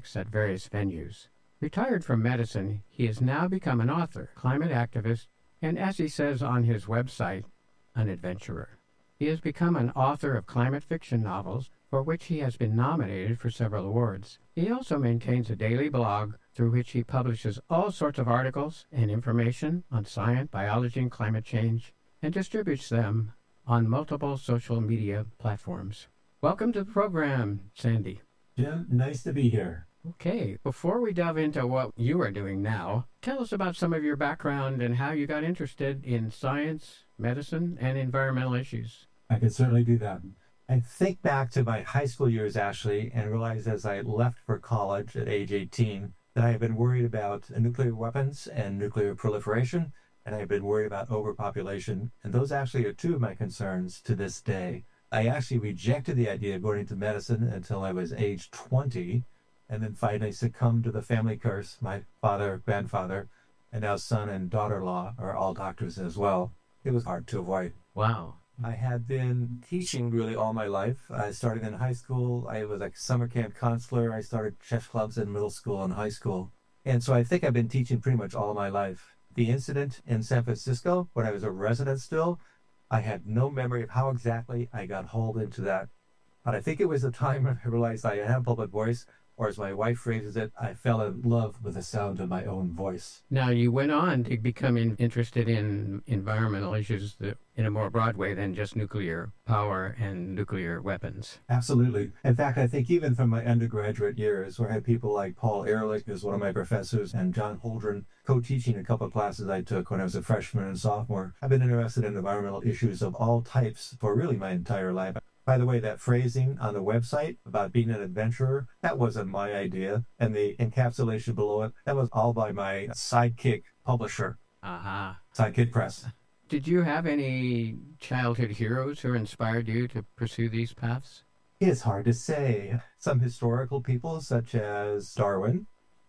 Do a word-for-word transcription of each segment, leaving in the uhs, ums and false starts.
talks at various venues. Retired from medicine, he has now become an author, climate activist, and as he says on his website, an adventurer. He has become an author of climate fiction novels, for which he has been nominated for several awards. He also maintains a daily blog through which he publishes all sorts of articles and information on science, biology, and climate change, and distributes them on multiple social media platforms. Welcome to the program, Sandy. Jim, nice to be here. Okay, before we delve into what you are doing now, tell us about some of your background and how you got interested in science, medicine, and environmental issues. I can certainly do that. I think back to my high school years, actually, and realized as I left for college at age eighteen that I had been worried about nuclear weapons and nuclear proliferation, and I had been worried about overpopulation, and those actually are two of my concerns to this day. I actually rejected the idea of going into medicine until I was age twenty, and then finally succumbed to the family curse. My father, grandfather, and now son and daughter-in-law are all doctors as well. It was hard to avoid. Wow. I had been teaching really all my life. I started in high school. I was a summer camp counselor. I started chess clubs in middle school and high school. And so I think I've been teaching pretty much all my life. The incident in San Francisco, when I was a resident still, I had no memory of how exactly I got hauled into that. But I think it was the time when I realized I had a public voice, or as my wife phrases it, I fell in love with the sound of my own voice. Now, you went on to become in, interested in environmental issues that, in a more broad way than just nuclear power and nuclear weapons. Absolutely. In fact, I think even from my undergraduate years, where I had people like Paul Ehrlich, who's one of my professors, and John Holdren co-teaching a couple of classes I took when I was a freshman and sophomore, I've been interested in environmental issues of all types for really my entire life. By the way, that phrasing on the website about being an adventurer, that wasn't my idea. And the encapsulation below it, that was all by my sidekick publisher, Uh-huh. Sidekick Press. Did you have any childhood heroes who inspired you to pursue these paths? It's hard to say. Some historical people, such as Darwin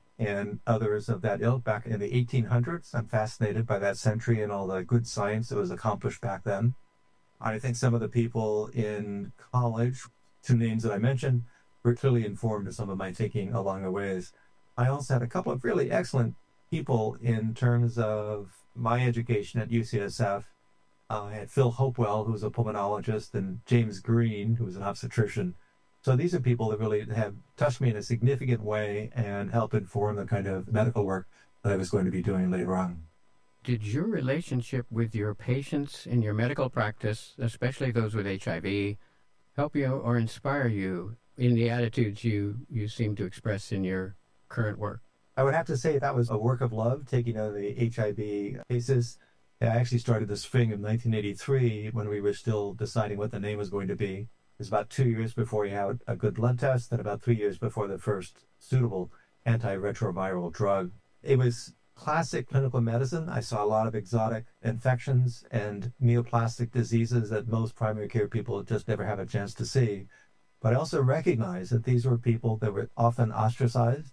and others of that ilk back in the eighteen hundreds. I'm fascinated by that century and all the good science that was accomplished back then. I think some of the people in college, two names that I mentioned, were clearly informed of some of my thinking along the ways. I also had a couple of really excellent people in terms of my education at U C S F. Uh, I had Phil Hopewell, who was a pulmonologist, and James Green, who was an obstetrician. So these are people that really have touched me in a significant way and helped inform the kind of medical work that I was going to be doing later on. Did your relationship with your patients in your medical practice, especially those with H I V, help you or inspire you in the attitudes you, you seem to express in your current work? I would have to say that was a work of love, taking on the H I V cases. I actually started the spring of nineteen eighty-three when we were still deciding what the name was going to be. It was about two years before you had a good blood test and about three years before the first suitable antiretroviral drug. It was classic clinical medicine. I saw a lot of exotic infections and neoplastic diseases that most primary care people just never have a chance to see. But I also recognized that these were people that were often ostracized,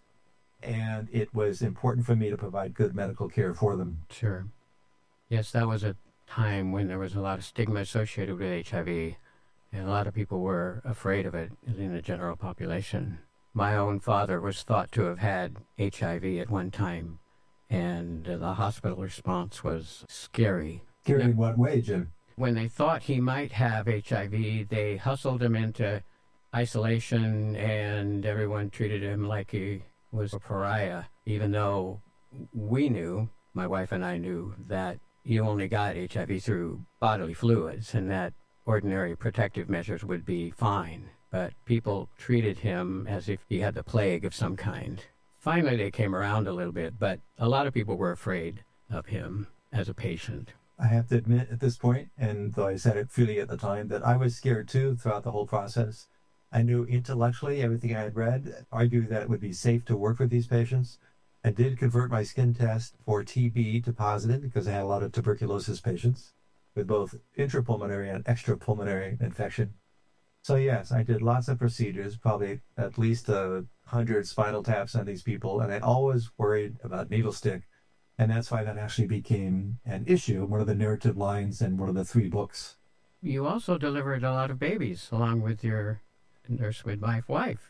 and it was important for me to provide good medical care for them. Sure. Yes, that was a time when there was a lot of stigma associated with H I V, and a lot of people were afraid of it in the general population. My own father was thought to have had H I V at one time, and the hospital response was scary. Scary in what way, Jim? When they thought he might have H I V, they hustled him into isolation, and everyone treated him like he was a pariah, even though we knew, my wife and I knew, that you only got H I V through bodily fluids and that ordinary protective measures would be fine. But people treated him as if he had the plague of some kind. Finally, they came around a little bit, but a lot of people were afraid of him as a patient. I have to admit at this point, and though I said it freely at the time, that I was scared too throughout the whole process. I knew intellectually everything I had read argued that it would be safe to work with these patients. I did convert my skin test for T B to positive because I had a lot of tuberculosis patients with both intrapulmonary and extrapulmonary infection. So yes, I did lots of procedures, probably at least a hundred spinal taps on these people, and I always worried about needle stick. And that's why that actually became an issue, one of the narrative lines in one of the three books. You also delivered a lot of babies along with your nurse midwife wife.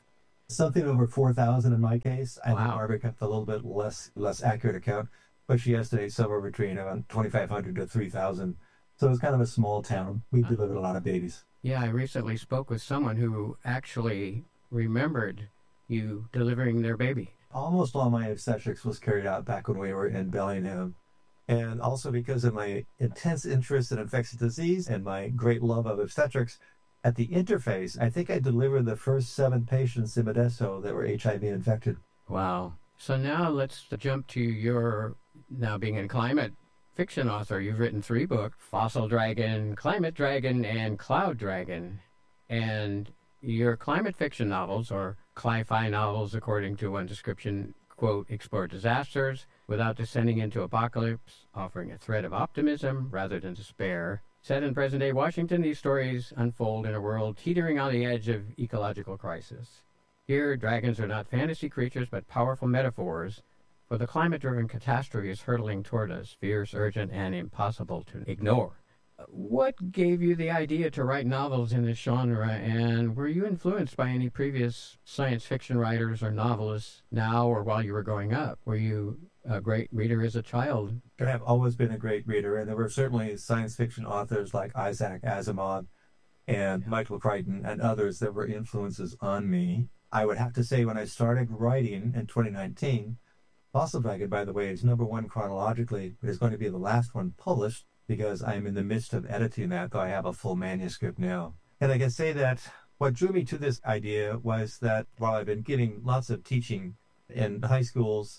Something over four thousand in my case. I think Wow. Barbara kept a little bit less less accurate account, but she estimates somewhere between around twenty-five hundred to three thousand. So it's kind of a small town. We delivered a lot of babies. Yeah, I recently spoke with someone who actually remembered you delivering their baby. Almost all my obstetrics was carried out back when we were in Bellingham. And also because of my intense interest in infectious disease and my great love of obstetrics, at the interface, I think I delivered the first seven patients in Modesto that were H I V infected. Wow. So now let's jump to your, now being a climate fiction author. You've written three books, Fossil Dragon, Climate Dragon, and Cloud Dragon. And your climate fiction novels, or cli-fi novels, according to one description, quote, explore disasters without descending into apocalypse, offering a thread of optimism rather than despair. Set in present-day Washington, these stories unfold in a world teetering on the edge of ecological crisis. Here, dragons are not fantasy creatures, but powerful metaphors, for the climate-driven catastrophe is hurtling toward us, fierce, urgent, and impossible to ignore. What gave you the idea to write novels in this genre, and were you influenced by any previous science fiction writers or novelists now or while you were growing up? Were you a great reader as a child? I have always been a great reader, and there were certainly science fiction authors like Isaac Asimov and Michael Crichton and others that were influences on me. I would have to say when I started writing in twenty nineteen, Fossil Dragon, by the way, is number one chronologically, but is going to be the last one published because I'm in the midst of editing that, though I have a full manuscript now. And I can say that what drew me to this idea was that while I've been giving lots of teaching in high schools,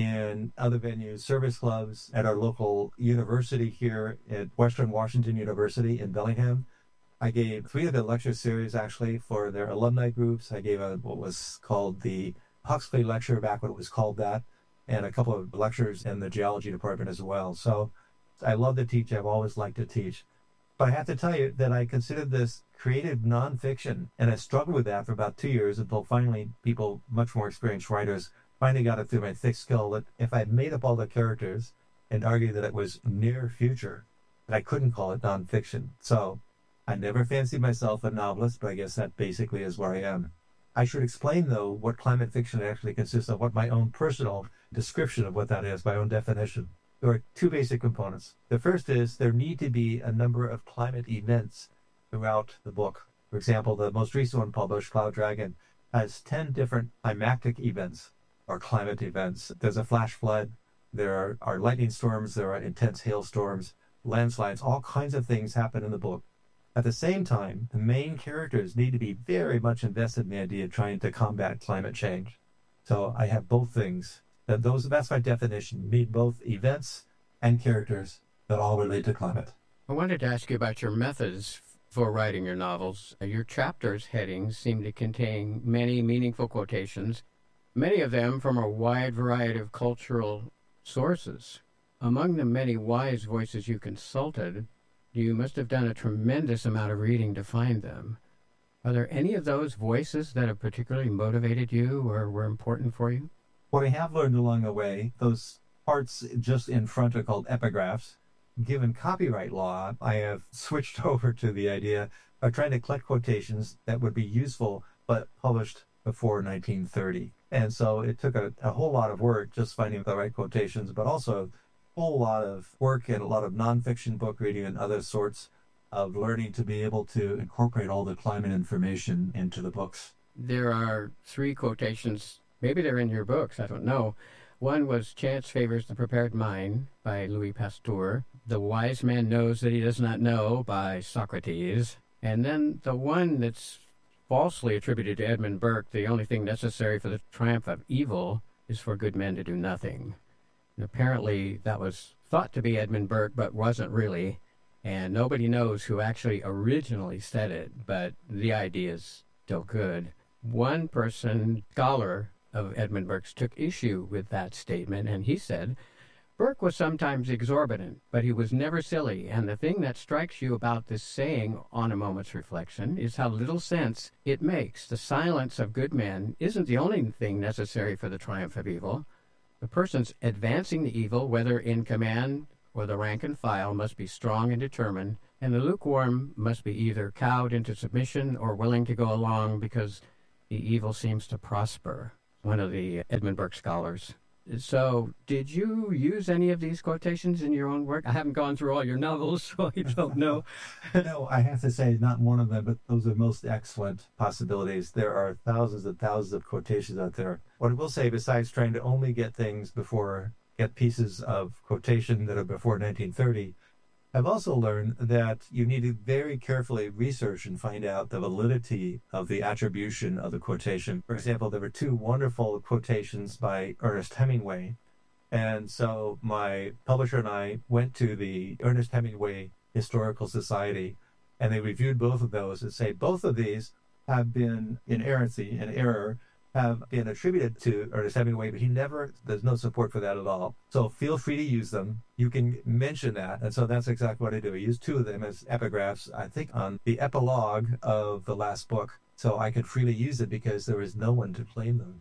in other venues, service clubs, at our local university here at Western Washington University in Bellingham, I gave three of the lecture series actually for their alumni groups. I gave a, what was called the Huxley Lecture back when it was called that, and a couple of lectures in the geology department as well. So I love to teach. I've always liked to teach. But I have to tell you that I considered this creative nonfiction, and I struggled with that for about two years until finally people, much more experienced writers, finally got it through my thick skull that if I made up all the characters and argued that it was near future, that I couldn't call it nonfiction. So I never fancied myself a novelist, but I guess that basically is where I am. I should explain, though, what climate fiction actually consists of, what my own personal description of what that is, my own definition. There are two basic components. The first is there need to be a number of climate events throughout the book. For example, the most recent one published, Cloud Dragon, has ten different climactic events or climate events. There's a flash flood, there are, are lightning storms, there are intense hailstorms, landslides, all kinds of things happen in the book. At the same time, the main characters need to be very much invested in the idea of trying to combat climate change. So I have both things. That those that's my definition. You need both events and characters that all relate to climate. I wanted to ask you about your methods for writing your novels. Your chapters' headings seem to contain many meaningful quotations, many of them from a wide variety of cultural sources. Among the many wise voices you consulted, you must have done a tremendous amount of reading to find them. Are there any of those voices that have particularly motivated you or were important for you? What I have learned along the way, those parts just in front are called epigraphs. Given copyright law, I have switched over to the idea of trying to collect quotations that would be useful but published before nineteen thirty. And so it took a, a whole lot of work just finding the right quotations, but also a whole lot of work and a lot of nonfiction book reading and other sorts of learning to be able to incorporate all the climate information into the books. There are three quotations. Maybe they're in your books, I don't know. One was Chance Favors the Prepared Mind by Louis Pasteur. The Wise Man Knows That He Does Not Know by Socrates. And then the one that's falsely attributed to Edmund Burke, the only thing necessary for the triumph of evil is for good men to do nothing. And apparently that was thought to be Edmund Burke, but wasn't really. And nobody knows who actually originally said it, but the idea is still good. One person, scholar of Edmund Burke's, took issue with that statement, and he said, Burke was sometimes exorbitant, but he was never silly, and the thing that strikes you about this saying on a moment's reflection is how little sense it makes. The silence of good men isn't the only thing necessary for the triumph of evil. The persons advancing the evil, whether in command or the rank and file, must be strong and determined, and the lukewarm must be either cowed into submission or willing to go along because the evil seems to prosper, one of the Edmund Burke scholars. So, did you use any of these quotations in your own work? I haven't gone through all your novels, so I don't know. No, I have to say, not one of them, but those are most excellent possibilities. There are thousands and thousands of quotations out there. What I will say, besides trying to only get things before, get pieces of quotation that are before nineteen thirty, I've also learned that you need to very carefully research and find out the validity of the attribution of the quotation. For example, there were two wonderful quotations by Ernest Hemingway. And so my publisher and I went to the Ernest Hemingway Historical Society, and they reviewed both of those and say both of these have been inerrancy and error, have been attributed to Ernest Hemingway, but he never, there's no support for that at all. So feel free to use them. You can mention that. And so that's exactly what I do. I use two of them as epigraphs, I think, on the epilogue of the last book. So I could freely use it because there is no one to claim them.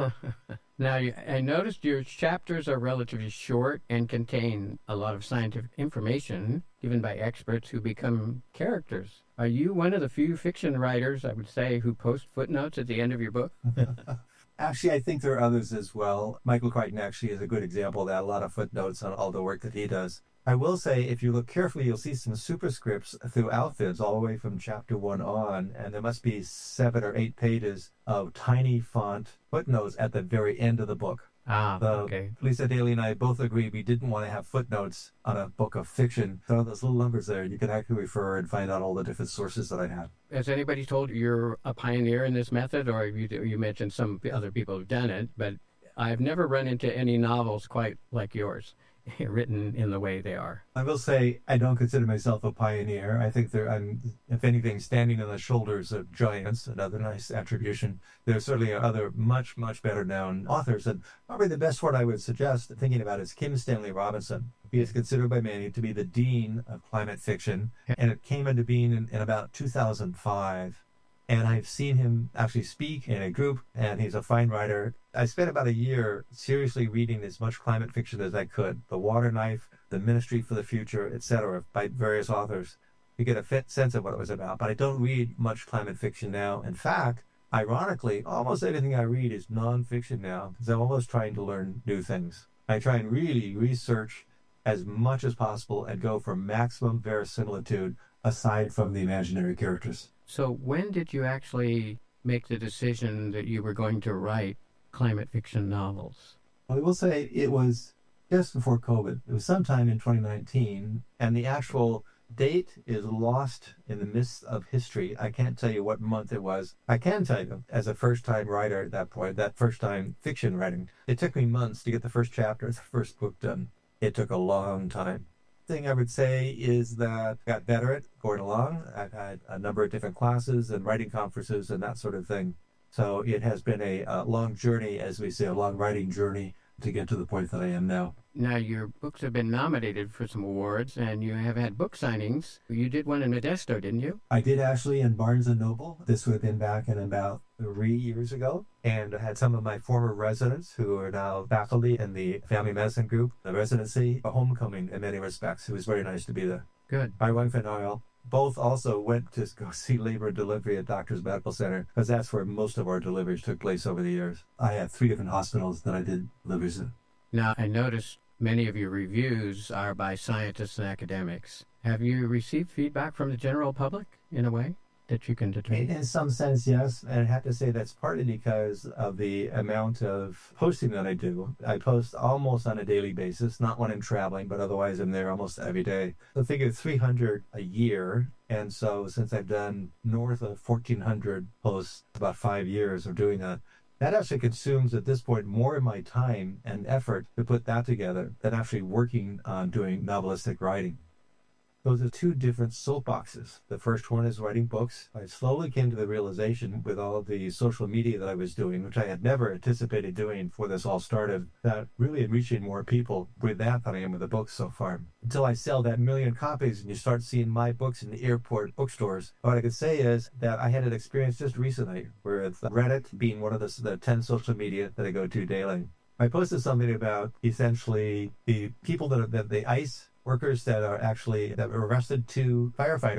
Now, you, I noticed your chapters are relatively short and contain a lot of scientific information given by experts who become characters. Are you one of the few fiction writers, I would say, who post footnotes at the end of your book? Actually, I think there are others as well. Michael Crichton actually is a good example of that, a lot of footnotes on all the work that he does. I will say, if you look carefully, you'll see some superscripts throughout this, all the way from chapter one on, and there must be seven or eight pages of tiny font footnotes at the very end of the book. Ah, the, okay. Lisa Daly and I both agreed we didn't want to have footnotes on a book of fiction. So those little numbers there, you can actually refer and find out all the different sources that I have. Has anybody told you you're a pioneer in this method, or you, you mentioned some other people have done it, but I've never run into any novels quite like yours, written in the way they are. I will say I don't consider myself a pioneer. I think there, I'm, if anything, standing on the shoulders of giants, another nice attribution. There certainly are other much, much better known authors. And probably the best one I would suggest thinking about is Kim Stanley Robinson. He is considered by many to be the dean of climate fiction, and it came into being in, in about two thousand five. And I've seen him actually speak in a group, and he's a fine writer. I spent about a year seriously reading as much climate fiction as I could. The Water Knife, The Ministry for the Future, et cetera, by various authors, to get a fit sense of what it was about. But I don't read much climate fiction now. In fact, ironically, almost everything I read is nonfiction now, because I'm always trying to learn new things. I try and really research as much as possible and go for maximum verisimilitude aside from the imaginary characters. So when did you actually make the decision that you were going to write climate fiction novels? Well, I will say it was just before COVID. It was sometime in twenty nineteen, and the actual date is lost in the midst of history. I can't tell you what month it was. I can tell you, as a first-time writer at that point, that first-time fiction writing, it took me months to get the first chapter of the first book done. It took a long time. Thing I would say is that I got better at going along. I've had a number of different classes and writing conferences and that sort of thing. So it has been a, a long journey, as we say, a long writing journey to get to the point that I am now. Now, your books have been nominated for some awards, and you have had book signings. You did one in Modesto, didn't you? I did actually in Barnes and Noble. This would have been back in about three years ago. And I had some of my former residents who are now faculty in the family medicine group, the residency, a homecoming in many respects. It was very nice to be there. Good. My wife and I both also went to go see labor and delivery at Doctors Medical Center, because that's where most of our deliveries took place over the years. I had three different hospitals that I did deliveries in. Now, I noticed many of your reviews are by scientists and academics. Have you received feedback from the general public, in a way, that you can determine? In some sense, yes. And I have to say that's partly because of the amount of posting that I do. I post almost on a daily basis, not when I'm traveling, but otherwise I'm there almost every day. I figure three hundred a year. And so since I've done north of fourteen hundred posts, about five years of doing that, that actually consumes at this point more of my time and effort to put that together than actually working on doing novelistic writing. Those are two different soapboxes. The first one is writing books. I slowly came to the realization with all of the social media that I was doing, which I had never anticipated doing before this all started, that really I'm reaching more people with that than I am with the books so far. Until I sell that million copies and you start seeing my books in the airport bookstores, what I could say is that I had an experience just recently with Reddit being one of the, the ten social media that I go to daily. I posted something about essentially the people that are that the ICE workers that are actually that were arrested, two firefighters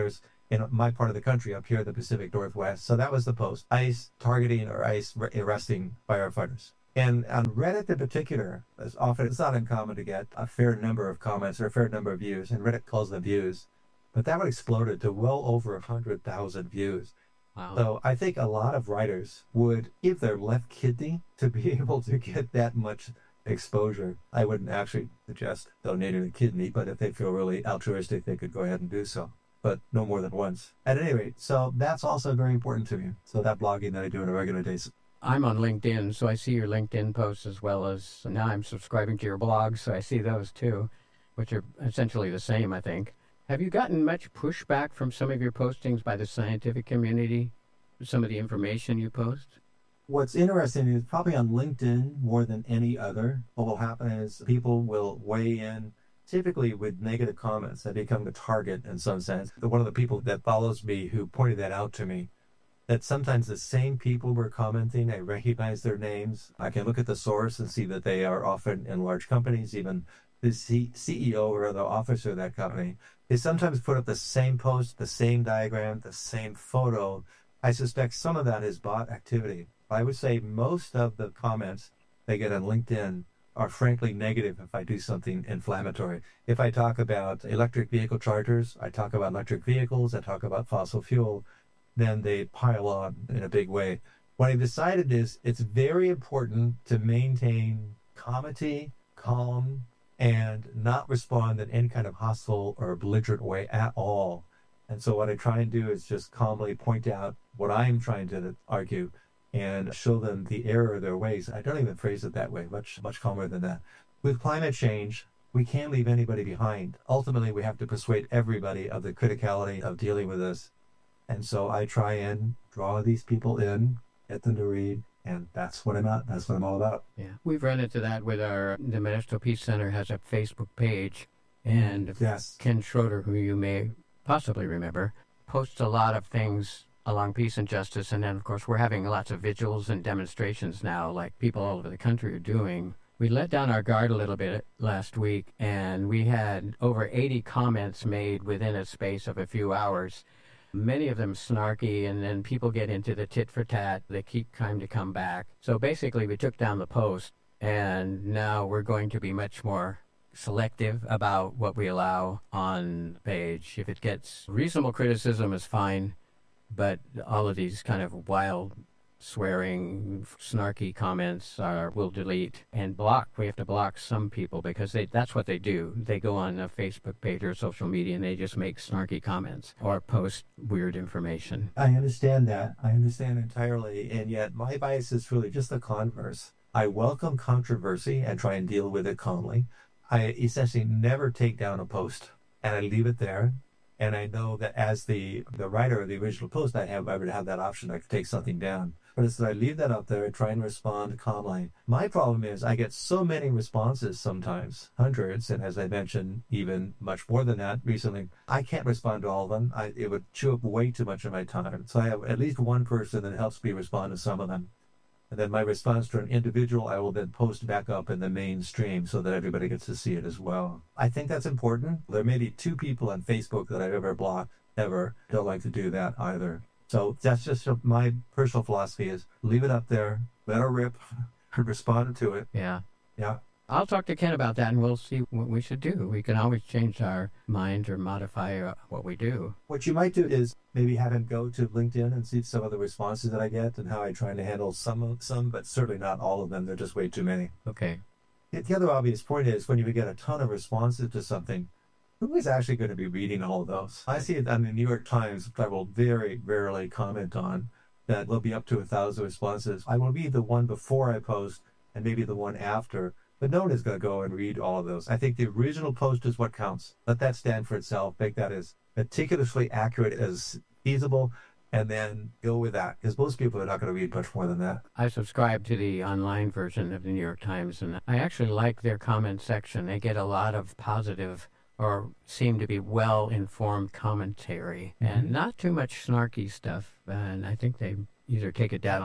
in my part of the country up here in the Pacific Northwest. So that was the post. ICE targeting or ICE arresting firefighters. And on Reddit in particular, it's often it's not uncommon to get a fair number of comments or a fair number of views, and Reddit calls them views. But that one exploded to well over one hundred thousand views. Wow. So I think a lot of writers would give their left kidney to be able to get that much exposure. I wouldn't actually suggest donating a kidney, but if they feel really altruistic, they could go ahead and do so. But no more than once. At any rate, so that's also very important to me. So that blogging that I do on a regular basis. I'm on LinkedIn, so I see your LinkedIn posts as well as now I'm subscribing to your blog, so I see those too, which are essentially the same, I think. Have you gotten much pushback from some of your postings by the scientific community, some of the information you post? What's interesting is probably on LinkedIn more than any other, what will happen is people will weigh in typically with negative comments that become the target in some sense. One of the people that follows me who pointed that out to me, that sometimes the same people were commenting, I recognize their names. I can look at the source and see that they are often in large companies, even the C- CEO or the officer of that company. They sometimes put up the same post, the same diagram, the same photo. I suspect some of that is bot activity. I would say most of the comments they get on LinkedIn are frankly negative if I do something inflammatory. If I talk about electric vehicle chargers, I talk about electric vehicles, I talk about fossil fuel, then they pile on in a big way. What I've decided is it's very important to maintain comity, calm, and not respond in any kind of hostile or belligerent way at all. And so what I try and do is just calmly point out what I'm trying to argue and show them the error of their ways. I don't even phrase it that way, much, much calmer than that. With climate change, we can't leave anybody behind. Ultimately, we have to persuade everybody of the criticality of dealing with this. And so I try and draw these people in, get them to read, and that's what I'm at. That's what I'm all about. Yeah, we've run into that with our, the Modesto Peace Center has a Facebook page, and yes. Ken Schroeder, who you may possibly remember, posts a lot of things along peace and justice, and then, of course, we're having lots of vigils and demonstrations now, like people all over the country are doing. We let down our guard a little bit last week, and we had over eighty comments made within a space of a few hours. Many of them snarky, and then people get into the tit for tat. They keep trying to come back. So basically, we took down the post, and now we're going to be much more selective about what we allow on the page. If it gets reasonable criticism is fine, but all of these kind of wild swearing, snarky comments are we'll delete and block. We have to block some people because they that's what they do. They go on a Facebook page or social media and they just make snarky comments or post weird information. I understand that. I understand entirely. And yet my bias is really just the converse. I welcome controversy and try and deal with it calmly. I essentially never take down a post and I leave it there. And I know that as the, the writer of the original post, I have I would have that option. I could take something down. But as I leave that up there, I try and respond calmly. My problem is I get so many responses sometimes, hundreds, and as I mentioned, even much more than that recently. I can't respond to all of them. I, it would chew up way too much of my time. So I have at least one person that helps me respond to some of them. And then my response to an individual, I will then post back up in the mainstream so that everybody gets to see it as well. I think that's important. There may be two people on Facebook that I've ever blocked, ever. Don't like to do that either. So that's just my personal philosophy is leave it up there, let her rip, respond to it. Yeah. Yeah. I'll talk to Ken about that and we'll see what we should do. We can always change our mind or modify uh, what we do. What you might do is maybe have him go to LinkedIn and see some of the responses that I get and how I try to handle some, of some, but certainly not all of them. They're just way too many. Okay. The other obvious point is when you get a ton of responses to something, who is actually going to be reading all of those? I see it on the New York Times, I will very rarely comment on, that will be up to a thousand responses. I will be the one before I post and maybe the one after. But no one is going to go and read all of those. I think the original post is what counts. Let that stand for itself. Make that as meticulously accurate as feasible, and then go with that. Because most people are not going to read much more than that. I subscribe to the online version of the New York Times, and I actually like their comment section. They get a lot of positive or seem to be well-informed commentary, mm-hmm. and not too much snarky stuff. And I think they either take it down or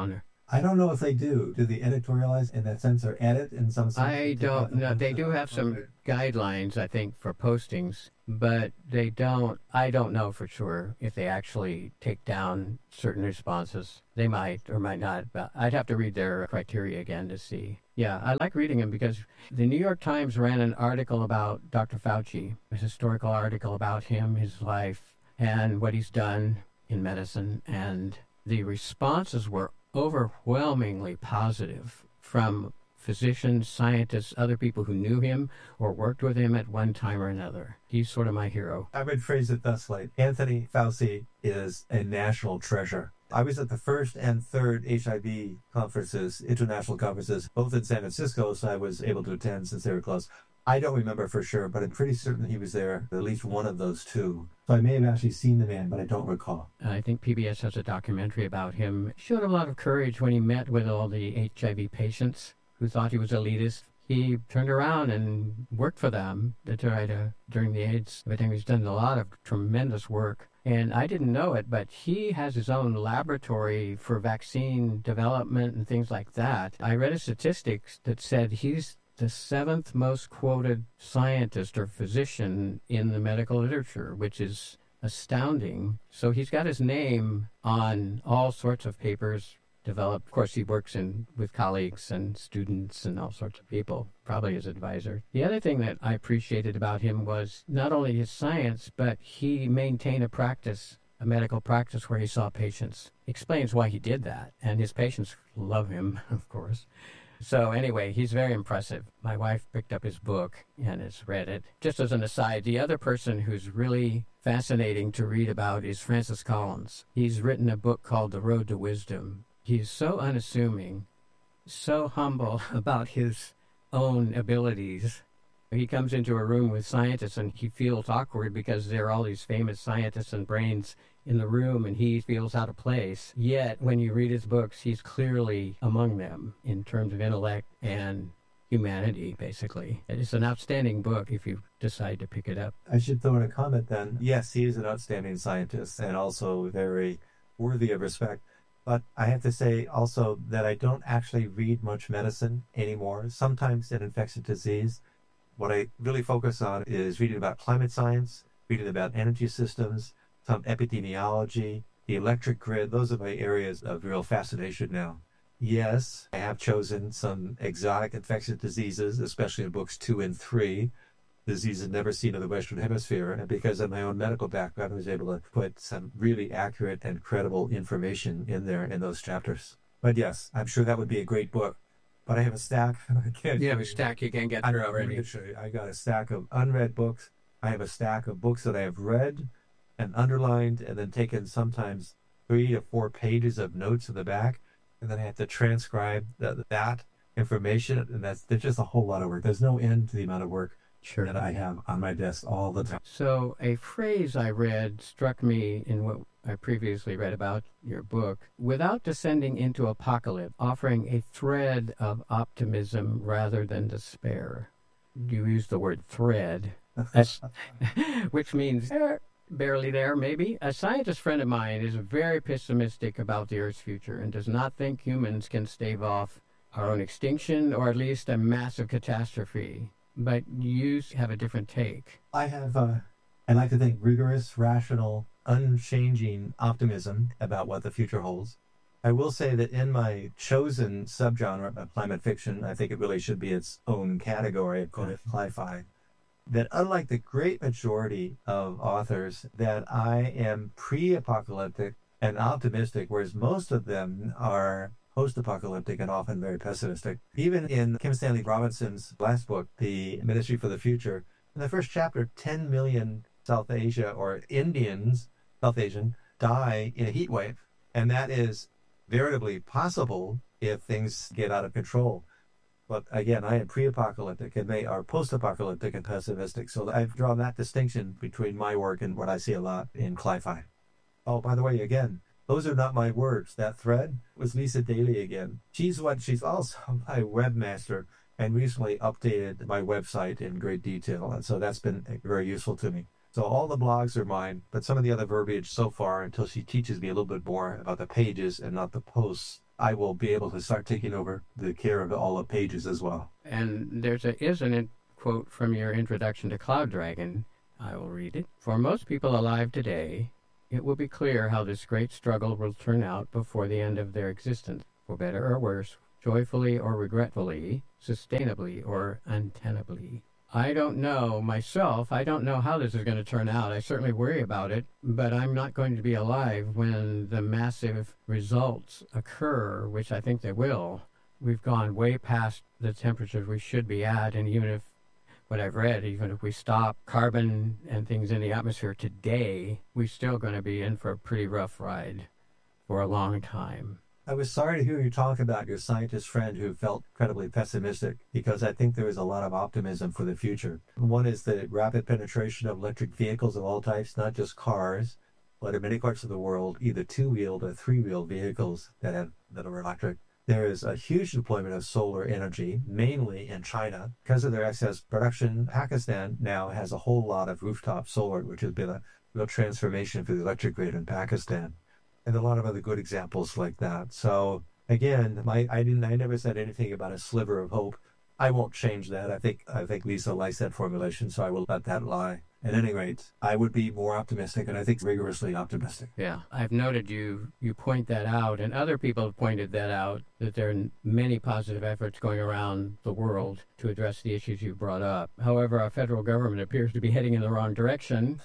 I don't know if they do. Do they editorialize in that sense or edit in some sense? I don't know. They do have some guidelines, I think, for postings, but they don't, I don't know for sure if they actually take down certain responses. They might or might not, but I'd have to read their criteria again to see. Yeah, I like reading them because the New York Times ran an article about Doctor Fauci, a historical article about him, his life, and what he's done in medicine, and the responses were overwhelmingly positive from physicians, scientists, other people who knew him or worked with him at one time or another. He's sort of my hero. I would phrase it thusly. Anthony Fauci is a national treasure. I was at the first and third H I V conferences, international conferences, both in San Francisco, so I was able to attend since they were close. I don't remember for sure, but I'm pretty certain he was there, at least one of those two. So I may have actually seen the man, but I don't recall. I think P B S has a documentary about him. He showed a lot of courage when he met with all the H I V patients who thought he was elitist. He turned around and worked for them to try to, during the AIDS. I think he's done a lot of tremendous work. And I didn't know it, but he has his own laboratory for vaccine development and things like that. I read a statistics that said he's the seventh most quoted scientist or physician in the medical literature, which is astounding. So he's got his name on all sorts of papers developed. Of course, he works in with colleagues and students and all sorts of people, probably his advisor. The other thing that I appreciated about him was not only his science, but he maintained a practice, a medical practice where he saw patients. Explains why he did that. And his patients love him, of course. So anyway, he's very impressive. My wife picked up his book and has read it. Just as an aside, the other person who's really fascinating to read about is Francis Collins. He's written a book called The Road to Wisdom. He's so unassuming, so humble about his own abilities. He comes into a room with scientists and he feels awkward because there are all these famous scientists and brains in the room and he feels out of place. Yet, when you read his books, he's clearly among them in terms of intellect and humanity, basically. It's an outstanding book if you decide to pick it up. I should throw in a comment then. Yes, he is an outstanding scientist and also very worthy of respect. But I have to say also that I don't actually read much medicine anymore. Sometimes in infectious disease, what I really focus on is reading about climate science, reading about energy systems, some epidemiology, the electric grid. Those are my areas of real fascination now. Yes, I have chosen some exotic infectious diseases, especially in books two and three, diseases never seen in the Western Hemisphere. And because of my own medical background, I was able to put some really accurate and credible information in there in those chapters. But yes, I'm sure that would be a great book. But I have a stack. I can't you have a stack you can't get through already. I got a stack of unread books. I have a stack of books that I have read and underlined and then taken sometimes three to four pages of notes in the back. And then I have to transcribe the, that information. And that's there's just a whole lot of work. There's no end to the amount of work sure. that I have on my desk all the time. So a phrase I read struck me in what I previously read about your book. Without descending into apocalypse, offering a thread of optimism rather than despair. You use the word thread, which means eh, barely there, maybe. A scientist friend of mine is very pessimistic about the Earth's future and does not think humans can stave off our own extinction or at least a massive catastrophe. But you have a different take. I have, uh, I like to think, rigorous, rational, unchanging optimism about what the future holds. I will say that in my chosen subgenre of climate fiction, I think it really should be its own category, of course, sci-fi, that unlike the great majority of authors, that I am pre-apocalyptic and optimistic, whereas most of them are post-apocalyptic and often very pessimistic. Even in Kim Stanley Robinson's last book, The Ministry for the Future, in the first chapter, ten million South Asia or Indians, South Asian, die in a heat wave. And that is veritably possible if things get out of control. But again, I am pre-apocalyptic and they are post-apocalyptic and pessimistic. So I've drawn that distinction between my work and what I see a lot in sci-fi. Oh, by the way, again, those are not my words. That thread was Lisa Daly again. She's what she's also my webmaster and recently updated my website in great detail. And so that's been very useful to me. So all the blogs are mine, but some of the other verbiage so far, until she teaches me a little bit more about the pages and not the posts, I will be able to start taking over the care of all the pages as well. And there's a is an quote from your introduction to Cloud Dragon. I will read it. For most people alive today, it will be clear how this great struggle will turn out before the end of their existence, for better or worse, joyfully or regretfully, sustainably or untenably. I don't know myself. I don't know how this is going to turn out. I certainly worry about it, but I'm not going to be alive when the massive results occur, which I think they will. We've gone way past the temperatures we should be at, and even if, what I've read, even if we stop carbon and things in the atmosphere today, we're still going to be in for a pretty rough ride for a long time. I was sorry to hear you talk about your scientist friend who felt incredibly pessimistic, because I think there is a lot of optimism for the future. One is the rapid penetration of electric vehicles of all types, not just cars, but in many parts of the world, either two-wheeled or three-wheeled vehicles that have that are electric. There is a huge deployment of solar energy, mainly in China. Because of their excess production, Pakistan now has a whole lot of rooftop solar, which has been a real transformation for the electric grid in Pakistan. And a lot of other good examples like that. So again, my I didn't I never said anything about a sliver of hope. I won't change that. I think I think Lisa likes that formulation, so I will let that lie. At any rate, I would be more optimistic, and I think rigorously optimistic. Yeah, I've noted you you point that out, and other people have pointed that out, that there are many positive efforts going around the world to address the issues you brought up. However, our federal government appears to be heading in the wrong direction,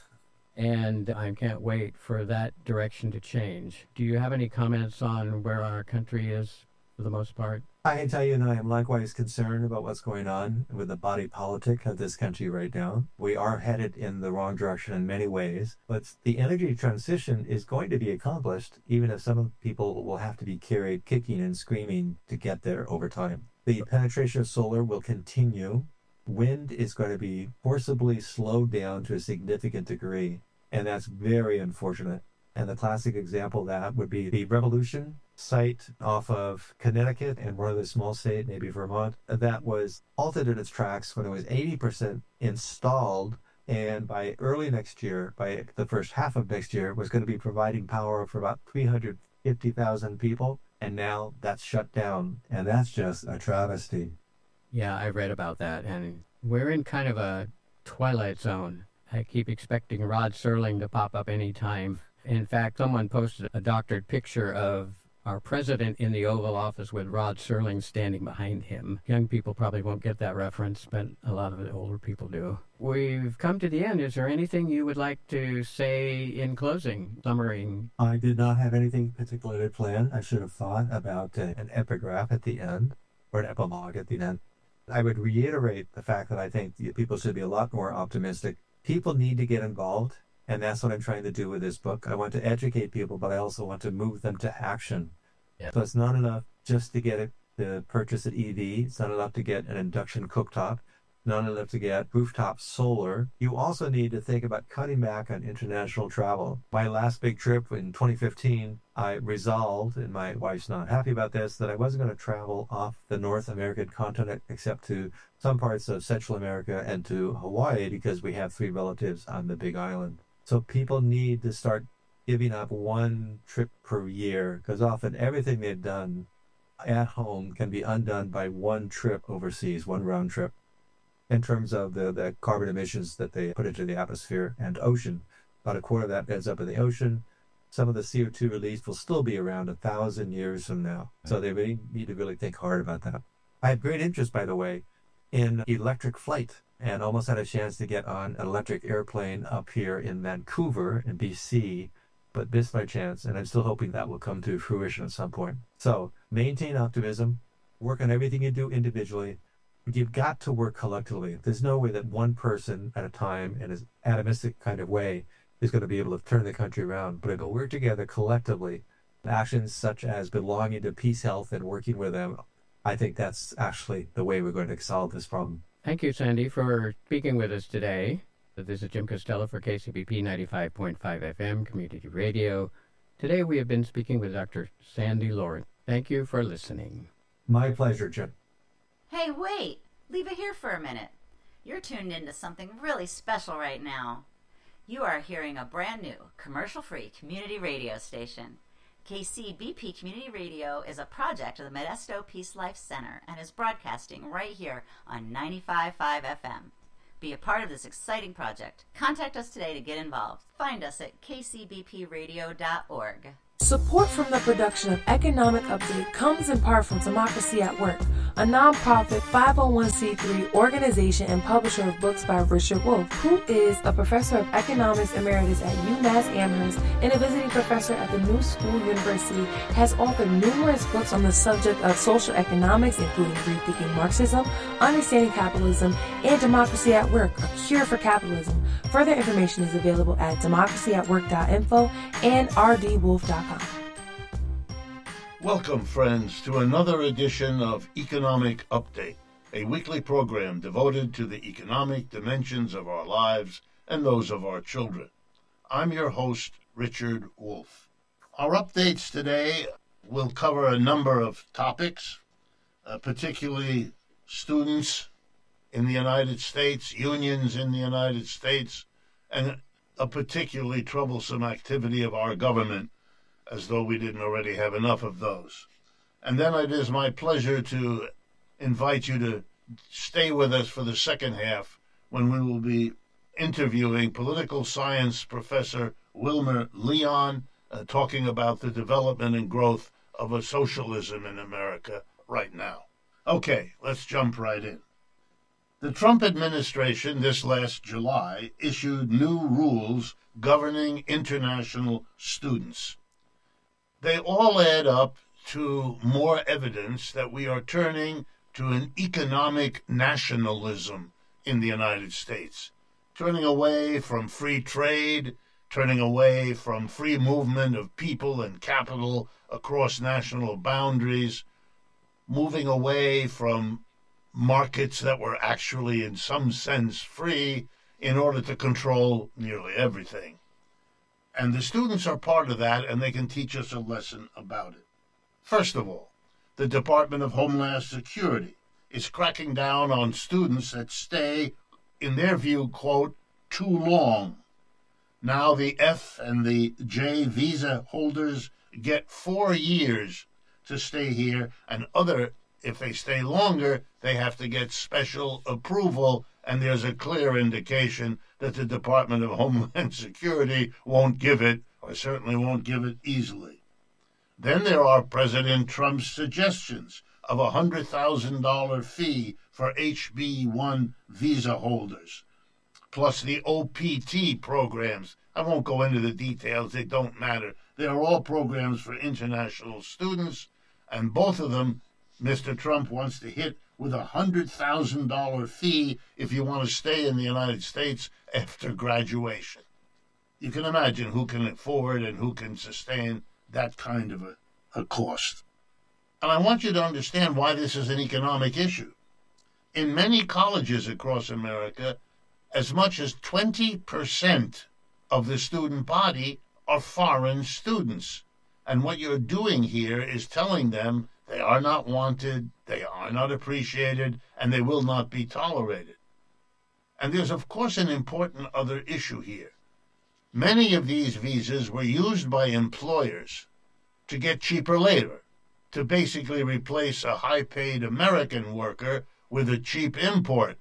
and I can't wait for that direction to change. Do you have any comments on where our country is for the most part? I can tell you that I am likewise concerned about what's going on with the body politic of this country right now. We are headed in the wrong direction in many ways, but the energy transition is going to be accomplished, even if some people will have to be carried kicking and screaming to get there over time. The penetration of solar will continue. Wind is going to be forcibly slowed down to a significant degree, and that's very unfortunate. And the classic example of that would be the Revolution site off of Connecticut and one other small state, maybe Vermont, that was halted in its tracks when it was eighty percent installed, and by early next year, by the first half of next year, was going to be providing power for about three hundred fifty thousand people, and now that's shut down, and that's just a travesty. Yeah, I read about that, and we're in kind of a twilight zone. I keep expecting Rod Serling to pop up any time. In fact, someone posted a doctored picture of our president in the Oval Office with Rod Serling standing behind him. Young people probably won't get that reference, but a lot of the older people do. We've come to the end. Is there anything you would like to say in closing, summary? I did not have anything particularly planned. I should have thought about uh, an epigraph at the end, or an epilogue at the end. I would reiterate the fact that I think people should be a lot more optimistic. People need to get involved. And that's what I'm trying to do with this book. I want to educate people, but I also want to move them to action. Yeah. So it's not enough just to get it to purchase an E V. It's not enough to get an induction cooktop. Not enough to get rooftop solar. You also need to think about cutting back on international travel. My last big trip in twenty fifteen, I resolved, and my wife's not happy about this, that I wasn't going to travel off the North American continent except to some parts of Central America and to Hawaii, because we have three relatives on the Big Island. So people need to start giving up one trip per year, because often everything they've done at home can be undone by one trip overseas, one round trip, in terms of the, the carbon emissions that they put into the atmosphere and ocean. About a quarter of that ends up in the ocean. Some of the C O two release will still be around a thousand years from now. So they really need to really think hard about that. I have great interest, by the way, in electric flight, and almost had a chance to get on an electric airplane up here in Vancouver in B C, but missed my chance, and I'm still hoping that will come to fruition at some point. So maintain optimism, work on everything you do individually, but you've got to work collectively. There's no way that one person at a time in an atomistic kind of way is going to be able to turn the country around, but if we work together collectively, actions such as belonging to Peace Health and working with them, I think that's actually the way we're going to solve this problem. Thank you, Sandy, for speaking with us today. This is Jim Costello for K C B P ninety-five point five F M Community Radio. Today we have been speaking with Doctor Sandy Lawrence. Thank you for listening. My pleasure, Jim. Hey, wait! Leave it here for a minute. You're tuned into something really special right now. You are hearing a brand new, commercial-free community radio station. K C B P Community Radio is a project of the Modesto Peace Life Center and is broadcasting right here on ninety-five point five F M. Be a part of this exciting project. Contact us today to get involved. Find us at k c b p radio dot org. Support from the production of Economic Update comes in part from Democracy at Work, a nonprofit five oh one c three organization and publisher of books by Richard Wolff, who is a professor of economics emeritus at UMass Amherst and a visiting professor at the New School University, has authored numerous books on the subject of social economics, including Rethinking Marxism, Understanding Capitalism, and Democracy at Work, A Cure for Capitalism. Further information is available at democracy at work dot info and r d wolf dot com. Welcome, friends, to another edition of Economic Update, a weekly program devoted to the economic dimensions of our lives and those of our children. I'm your host, Richard Wolff. Our updates today will cover a number of topics, uh, particularly students in the United States, unions in the United States, and a particularly troublesome activity of our government, as though we didn't already have enough of those. And then it is my pleasure to invite you to stay with us for the second half, when we will be interviewing political science professor Wilmer Leon, uh, talking about the development and growth of a socialism in America right now. Okay, let's jump right in. The Trump administration this last July issued new rules governing international students. They all add up to more evidence that we are turning to an economic nationalism in the United States, turning away from free trade, turning away from free movement of people and capital across national boundaries, moving away from markets that were actually in some sense free in order to control nearly everything. And the students are part of that, and they can teach us a lesson about it. First of all, the Department of Homeland Security is cracking down on students that stay, in their view, quote, too long. Now the F and the J visa holders get four years to stay here, and other, if they stay longer, they have to get special approval, and there's a clear indication that the Department of Homeland Security won't give it, or certainly won't give it easily. Then there are President Trump's suggestions of a one hundred thousand dollars fee for H B one visa holders, plus the O P T programs. I won't go into the details, they don't matter. They are all programs for international students, and both of them Mister Trump wants to hit with a one hundred thousand dollars fee if you want to stay in the United States after graduation. You can imagine who can afford and who can sustain that kind of a, a cost. And I want you to understand why this is an economic issue. In many colleges across America, as much as twenty percent of the student body are foreign students. And what you're doing here is telling them they are not wanted, they are not appreciated, and they will not be tolerated. And there's, of course, an important other issue here. Many of these visas were used by employers to get cheaper labor, to basically replace a high-paid American worker with a cheap import,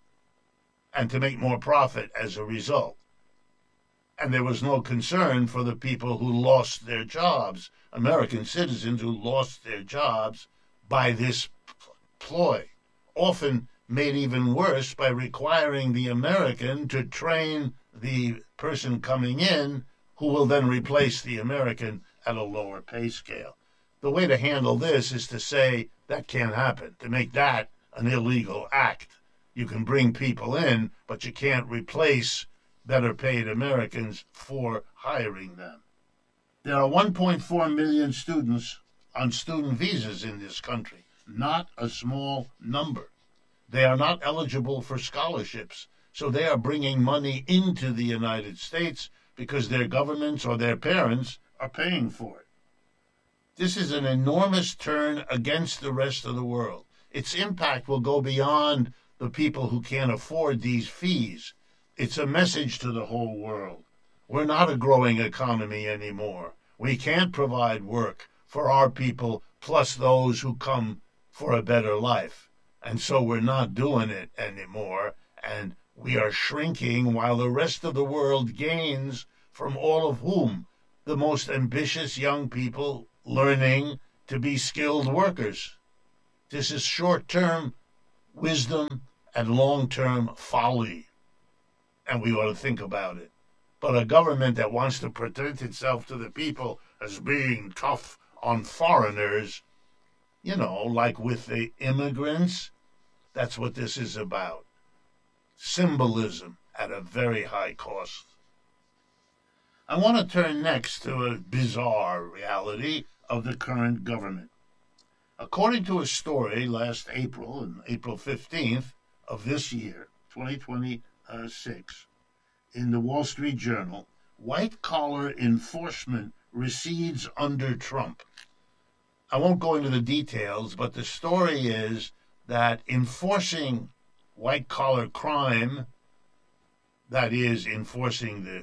and to make more profit as a result. And there was no concern for the people who lost their jobs, American citizens who lost their jobs by this ploy, often made even worse by requiring the American to train the person coming in, who will then replace the American at a lower pay scale. The way to handle this is to say that can't happen, to make that an illegal act. You can bring people in, but you can't replace better paid Americans for hiring them. There are one point four million students on student visas in this country, not a small number. They are not eligible for scholarships, so they are bringing money into the United States because their governments or their parents are paying for it. This is an enormous turn against the rest of the world. Its impact will go beyond the people who can't afford these fees. It's a message to the whole world. We're not a growing economy anymore. We can't provide work for our people plus those who come for a better life. And so we're not doing it anymore, and we are shrinking while the rest of the world gains, from all of whom? The most ambitious young people learning to be skilled workers. This is short-term wisdom and long-term folly, and we ought to think about it. But a government that wants to present itself to the people as being tough on foreigners, you know, like with the immigrants, that's what this is about. Symbolism at a very high cost. I want to turn next to a bizarre reality of the current government. According to a story last April, on April fifteenth of this year, twenty twenty-six, in the Wall Street Journal, white-collar enforcement recedes under Trump. I won't go into the details, but the story is that enforcing white-collar crime, that is, enforcing the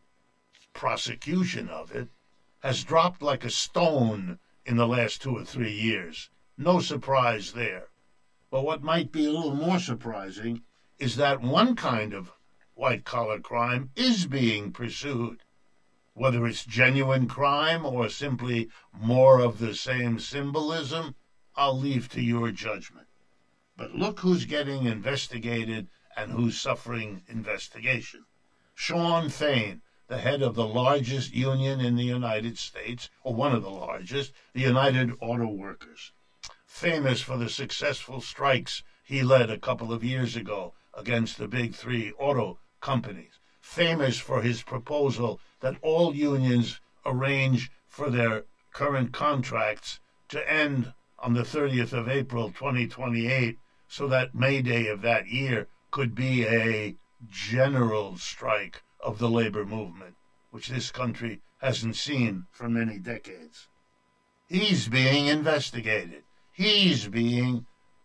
prosecution of it, has dropped like a stone in the last two or three years. No surprise there. But what might be a little more surprising is that one kind of white-collar crime is being pursued. Whether it's genuine crime or simply more of the same symbolism, I'll leave to your judgment. But look who's getting investigated and who's suffering investigation. Shawn Fain, the head of the largest union in the United States, or one of the largest, the United Auto Workers, famous for the successful strikes he led a couple of years ago against the big three auto companies, famous for his proposal that all unions arrange for their current contracts to end on the thirtieth of April, twenty twenty-eight, so that May Day of that year could be a general strike of the labor movement, which this country hasn't seen for many decades. He's being investigated. He's being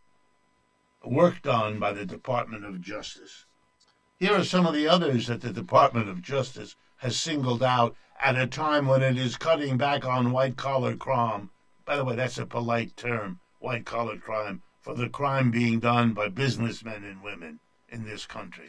worked on by the Department of Justice. Here are some of the others that the Department of Justice has singled out at a time when it is cutting back on white-collar crime. By the way, that's a polite term, white-collar crime, for the crime being done by businessmen and women in this country.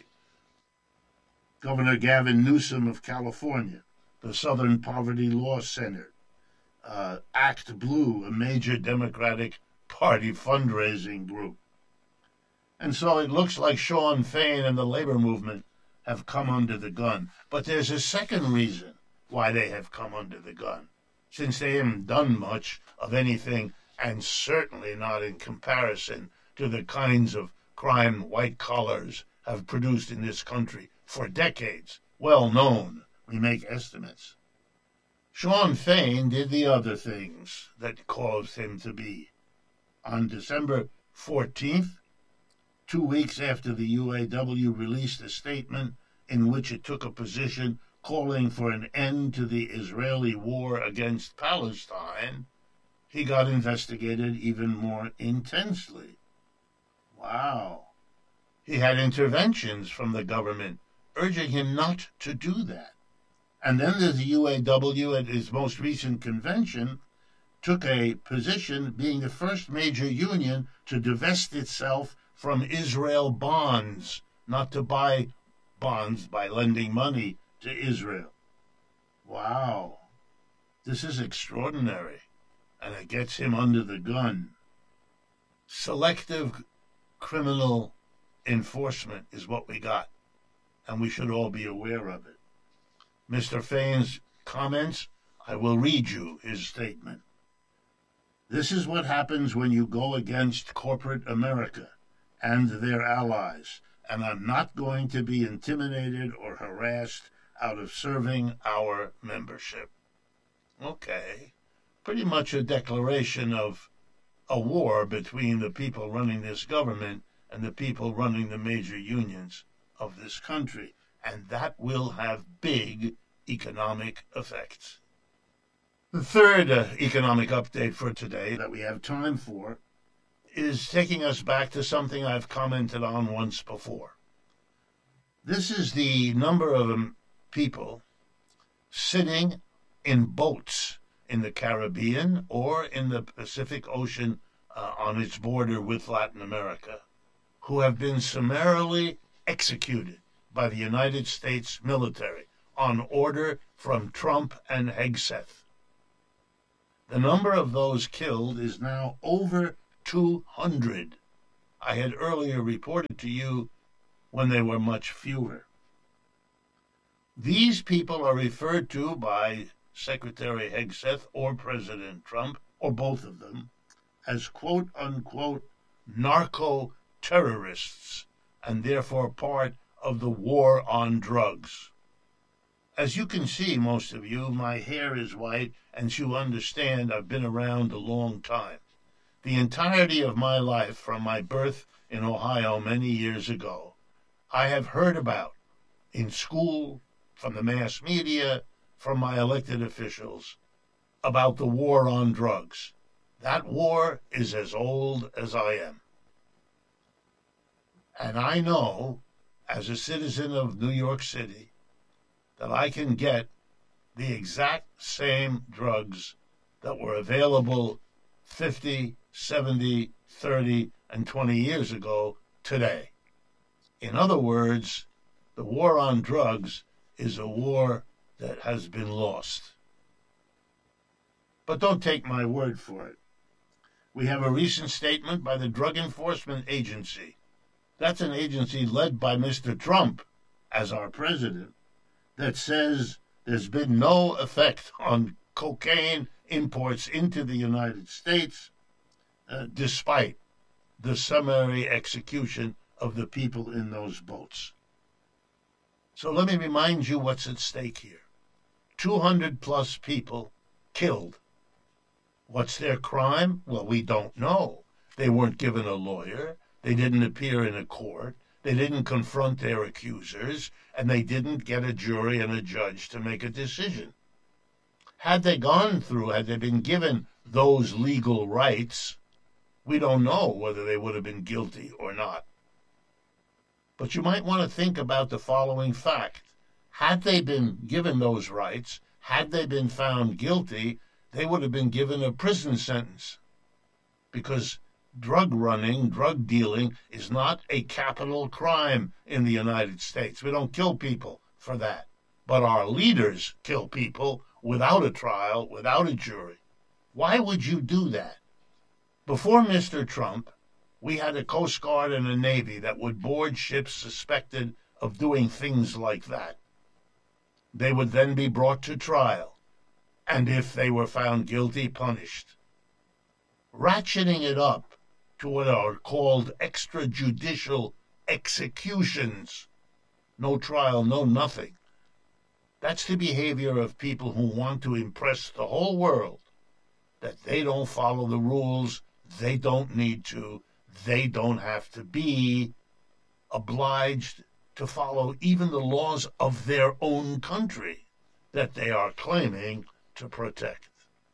Governor Gavin Newsom of California, the Southern Poverty Law Center, uh, Act Blue, a major Democratic Party fundraising group. And so it looks like Shawn Fain and the labor movement have come under the gun. But there's a second reason why they have come under the gun, since they haven't done much of anything, and certainly not in comparison to the kinds of crime white collars have produced in this country for decades, well known. We make estimates. Shawn Fain did the other things that caused him to be. On December fourteenth, two weeks after the U A W released a statement in which it took a position calling for an end to the Israeli war against Palestine, he got investigated even more intensely. Wow. He had interventions from the government urging him not to do that. And then the U A W at its most recent convention took a position, being the first major union to divest itself from Israel bonds, not to buy bonds by lending money to Israel. Wow. This is extraordinary, and it gets him under the gun. Selective criminal enforcement is what we got, and we should all be aware of it. Mister Fain's comments, I will read you his statement. This is what happens when you go against corporate America and their allies, and I'm not going to be intimidated or harassed out of serving our membership. Okay, pretty much a declaration of a war between the people running this government and the people running the major unions of this country, and that will have big economic effects. The third uh, economic update for today that we have time for is taking us back to something I've commented on once before. This is the number of um, people sitting in boats in the Caribbean or in the Pacific Ocean uh, on its border with Latin America, who have been summarily executed by the United States military on order from Trump and Hegseth. The number of those killed is now over two hundred. I had earlier reported to you when they were much fewer. These people are referred to by Secretary Hegseth or President Trump, or both of them, as quote-unquote narco-terrorists, and therefore part of the war on drugs. As you can see, most of you, my hair is white, and you understand I've been around a long time. The entirety of my life, from my birth in Ohio many years ago, I have heard about in school, from the mass media, from my elected officials, about the war on drugs. That war is as old as I am. And I know, as a citizen of New York City, that I can get the exact same drugs that were available fifty, seventy, thirty, and twenty years ago today. In other words, the war on drugs is a war that has been lost. But don't take my word for it. We have a recent statement by the Drug Enforcement Agency. That's an agency led by Mister Trump as our president, that says there's been no effect on cocaine imports into the United States, uh, despite the summary execution of the people in those boats. So let me remind you what's at stake here. two hundred plus people killed. What's their crime? Well, we don't know. They weren't given a lawyer. They didn't appear in a court. They didn't confront their accusers, and they didn't get a jury and a judge to make a decision. Had they gone through, had they been given those legal rights, we don't know whether they would have been guilty or not. But you might want to think about the following fact. Had they been given those rights, had they been found guilty, they would have been given a prison sentence. Because drug running, drug dealing is not a capital crime in the United States. We don't kill people for that. But our leaders kill people without a trial, without a jury. Why would you do that? Before Mister Trump, we had a Coast Guard and a Navy that would board ships suspected of doing things like that. They would then be brought to trial, and if they were found guilty, punished. Ratcheting it up to what are called extrajudicial executions. No trial, no nothing. That's the behavior of people who want to impress the whole world that they don't follow the rules, they don't need to, they don't have to be obliged to follow even the laws of their own country that they are claiming to protect.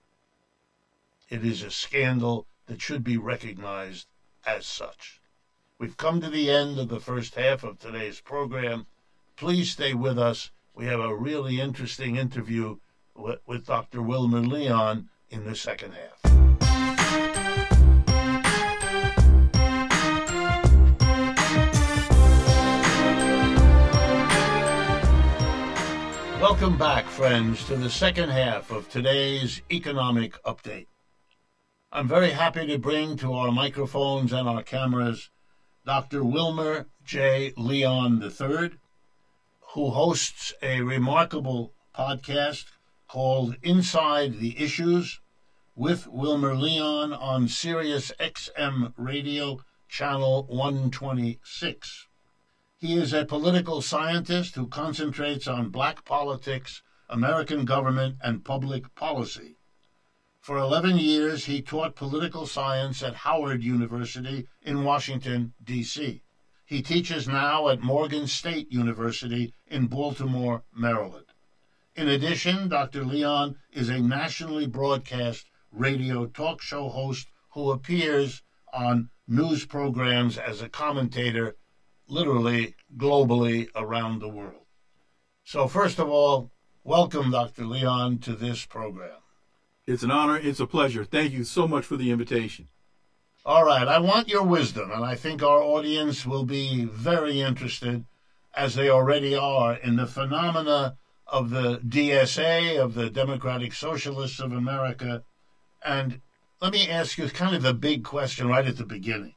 It is a scandal that should be recognized as such. We've come to the end of the first half of today's program. Please stay with us. We have a really interesting interview with, with Doctor Wilmer Leon in the second half. Welcome back, friends, to the second half of today's Economic Update. I'm very happy to bring to our microphones and our cameras Doctor Wilmer J. Leon the third, who hosts a remarkable podcast called Inside the Issues with Wilmer Leon on Sirius X M Radio, Channel one twenty-six. He is a political scientist who concentrates on black politics, American government, and public policy. For eleven years, he taught political science at Howard University in Washington, D C He teaches now at Morgan State University in Baltimore, Maryland. In addition, Doctor Leon is a nationally broadcast radio talk show host who appears on news programs as a commentator literally globally around the world. So first of all, Welcome, Doctor Leon, to this program. It's an honor. It's a pleasure. Thank you so much for the invitation. All right, I want your wisdom, and I think our audience will be very interested, as they already are, in the phenomena of the D S A, of the Democratic Socialists of America. And let me ask you kind of the big question right at the beginning.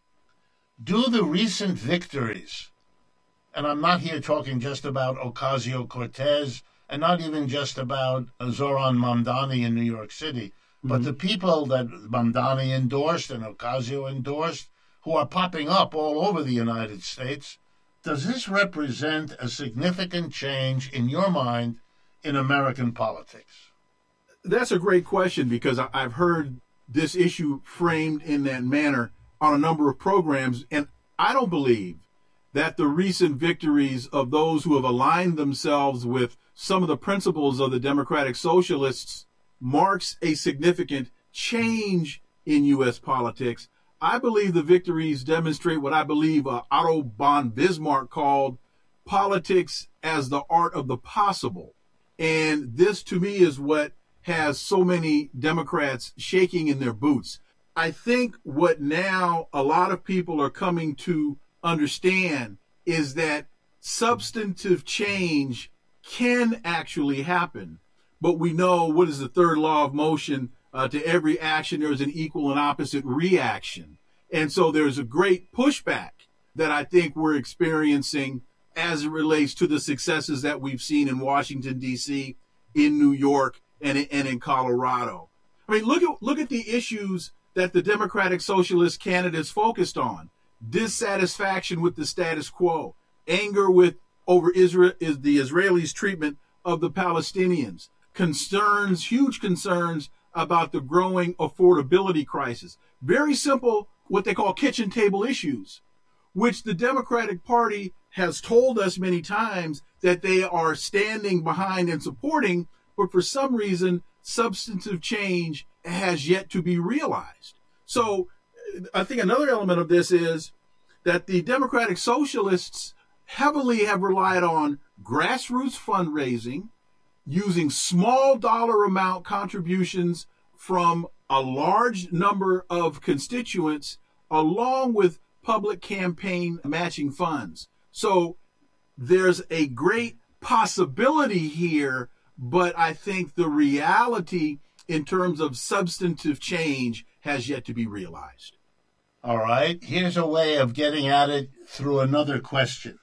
Do the recent victories, and I'm not here talking just about Ocasio-Cortez, and not even just about Zohran Mamdani in New York City, mm-hmm. but the people that Mamdani endorsed and Ocasio endorsed, who are popping up all over the United States, does this represent a significant change in your mind in American politics? That's a great question, because I've heard this issue framed in that manner on a number of programs, and I don't believe that the recent victories of those who have aligned themselves with some of the principles of the Democratic Socialists marks a significant change in U S politics. I believe the victories demonstrate what I believe uh, Otto von Bismarck called politics as the art of the possible. And this, to me, is what has so many Democrats shaking in their boots. I think what now a lot of people are coming to understand is that substantive change can actually happen. But we know, what is the third law of motion? Uh, to every action, there is an equal and opposite reaction. And so there's a great pushback that I think we're experiencing as it relates to the successes that we've seen in Washington, D C, in New York, and in, and in Colorado. I mean, look at look at the issues that the Democratic Socialist candidates focused on. Dissatisfaction with the status quo, anger with over Israel is the Israelis' treatment of the Palestinians, concerns, huge concerns about the growing affordability crisis. Very simple, what they call kitchen table issues, which the Democratic Party has told us many times that they are standing behind and supporting, but for some reason, substantive change has yet to be realized. So I think another element of this is that the Democratic Socialists heavily have relied on grassroots fundraising, using small dollar amount contributions from a large number of constituents, along with public campaign matching funds. So there's a great possibility here, but I think the reality in terms of substantive change has yet to be realized. All right, here's a way of getting at it through another question.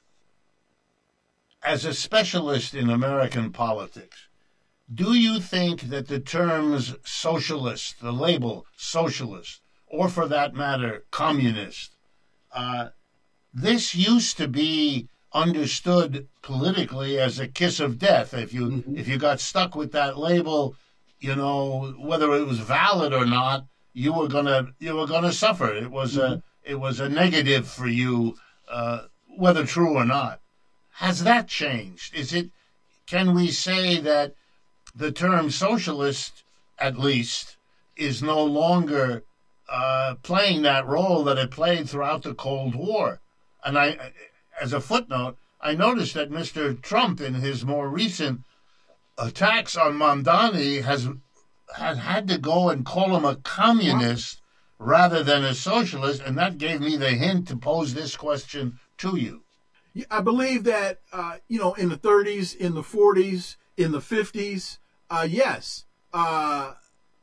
As a specialist in American politics, do you think that the terms socialist, the label socialist, or for that matter, communist, uh, this used to be understood politically as a kiss of death. If you mm-hmm. if you got stuck with that label, you know, whether it was valid or not, you were gonna you were gonna suffer. It was mm-hmm. a it was a negative for you, uh, whether true or not. Has that changed? Is it? Can we say that the term socialist, at least, is no longer uh, playing that role that it played throughout the Cold War? And I, as a footnote, I noticed that Mister Trump, in his more recent attacks on Mamdani, has had, had to go and call him a communist rather than a socialist, and that gave me the hint to pose this question to you. I believe that, uh, you know, in the thirties, in the forties, in the fifties, uh, yes, uh,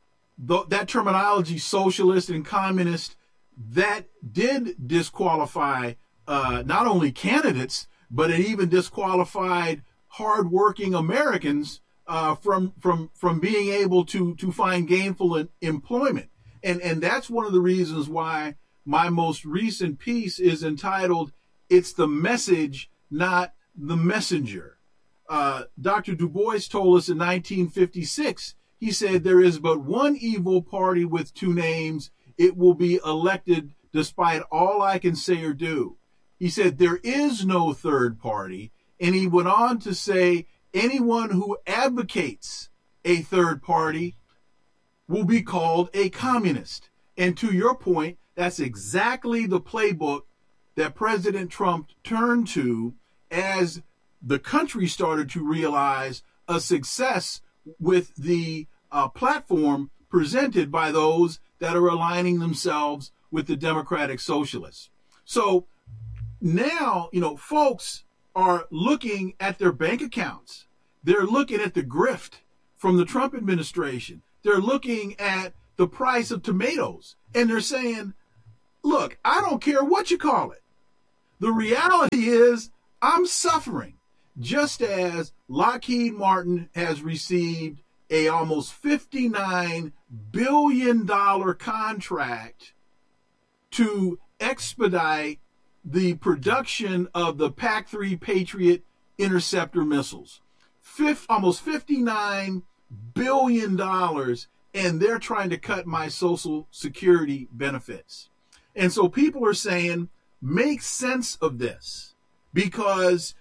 th- that terminology, socialist and communist, that did disqualify uh, not only candidates, but it even disqualified hardworking Americans uh, from from from being able to to find gainful employment, and and that's one of the reasons why my most recent piece is entitled "It's the Message, Not the Messenger." Uh, Doctor Du Bois told us in nineteen fifty-six, he said, "There is but one evil party with two names. It will be elected despite all I can say or do." He said, "There is no third party." And he went on to say, anyone who advocates a third party will be called a communist. And to your point, that's exactly the playbook that President Trump turned to as the country started to realize a success with the uh, platform presented by those that are aligning themselves with the Democratic Socialists. So now, you know, folks are looking at their bank accounts. They're looking at the grift from the Trump administration. They're looking at the price of tomatoes, and they're saying, look, I don't care what you call it. The reality is I'm suffering, just as Lockheed Martin has received a almost fifty-nine billion dollars contract to expedite the production of the P A C three Patriot interceptor missiles. Fifth, almost fifty-nine billion dollars, and they're trying to cut my Social Security benefits. And so people are saying, make sense of this, because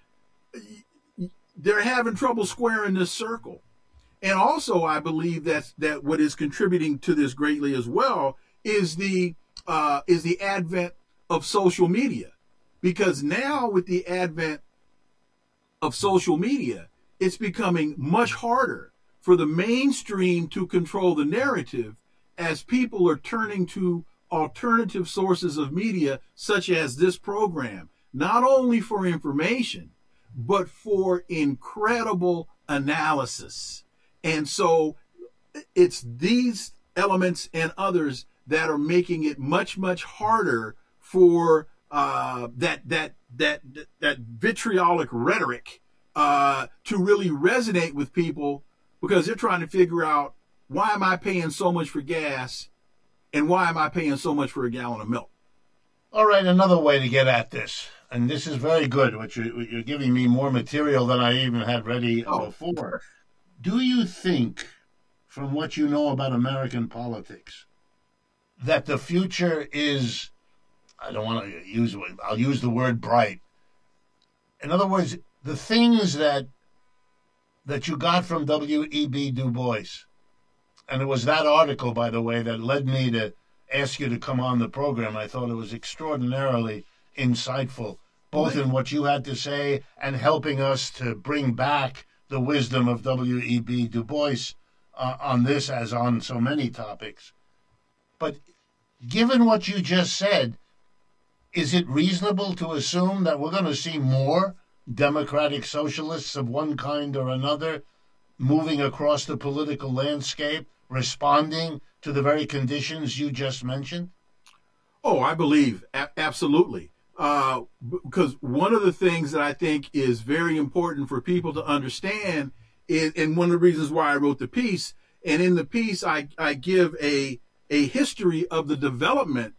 they're having trouble squaring this circle. And also, I believe that that what is contributing to this greatly as well is the uh, is the advent of social media, because now with the advent of social media, it's becoming much harder for the mainstream to control the narrative, as people are turning to alternative sources of media such as this program, not only for information, but for incredible analysis. And so it's these elements and others that are making it much, much harder for uh, that that that that vitriolic rhetoric uh, to really resonate with people, because they're trying to figure out, why am I paying so much for gas, and why am I paying so much for a gallon of milk? All right, another way to get at this, and this is very good, which you're, you're giving me more material than I even had ready Oh. before. Do you think, from what you know about American politics, that the future is, I don't want to use, I'll use the word bright. In other words, the things that that you got from W E B Du Bois, and it was that article, by the way, that led me to ask you to come on the program. I thought it was extraordinarily insightful, both in what you had to say and helping us to bring back the wisdom of W E B Du Bois uh, on this as on so many topics. But given what you just said, is it reasonable to assume that we're going to see more democratic socialists of one kind or another moving across the political landscape, responding to the very conditions you just mentioned? Oh, I believe a- absolutely. Uh, because one of the things that I think is very important for people to understand is, and one of the reasons why I wrote the piece, and in the piece I, I give a, a history of the development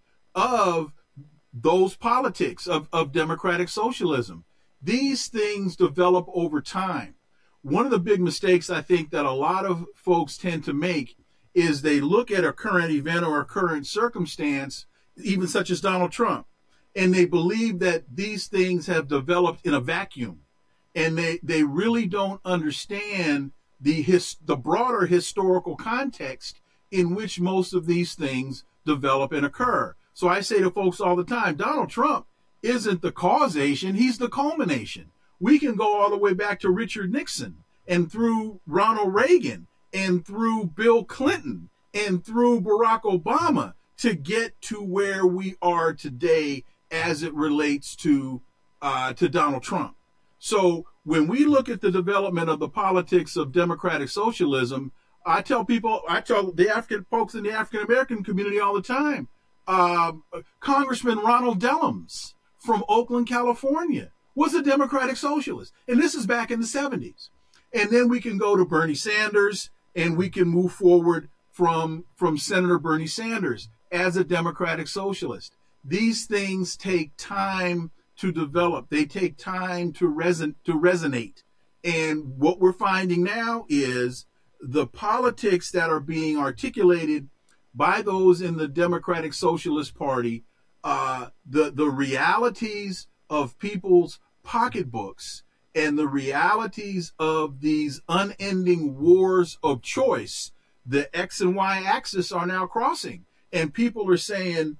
of those politics of, of democratic socialism. These things develop over time. One of the big mistakes I think that a lot of folks tend to make is they look at a current event or a current circumstance, even such as Donald Trump, and they believe that these things have developed in a vacuum, and they, they really don't understand the his, the broader historical context in which most of these things develop and occur. So I say to folks all the time, Donald Trump isn't the causation, he's the culmination. We can go all the way back to Richard Nixon, and through Ronald Reagan, and through Bill Clinton, and through Barack Obama to get to where we are today as it relates to uh, to Donald Trump. So when we look at the development of the politics of democratic socialism, I tell people, I tell the African folks in the African American community all the time, uh, Congressman Ronald Dellums from Oakland, California, was a democratic socialist. And this is back in the seventies. And then we can go to Bernie Sanders, and we can move forward from, from Senator Bernie Sanders as a democratic socialist. These things take time to develop. They take time to reson- to resonate. And what we're finding now is the politics that are being articulated by those in the Democratic Socialist Party, uh, the, the realities of people's pocketbooks and the realities of these unending wars of choice, the X and Y axis are now crossing. And people are saying,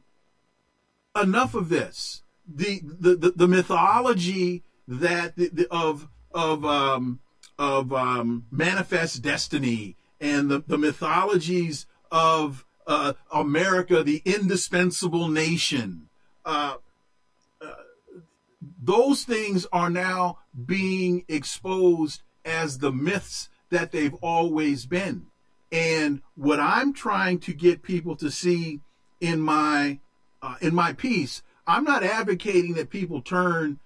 enough of this. The the the, the mythology that the, the, of of um, of um, Manifest Destiny and the, the mythologies of uh, America, the indispensable nation. Uh, uh, those things are now being exposed as the myths that they've always been. And what I'm trying to get people to see in my uh, in my piece, I'm not advocating that people turn